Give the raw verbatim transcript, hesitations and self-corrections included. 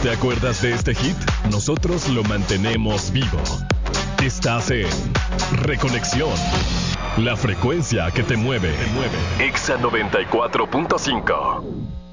te acuerdas de este hit? Nosotros lo mantenemos vivo. Estás en Reconexión. La frecuencia que te mueve. Te mueve. Exa noventa y cuatro punto cinco.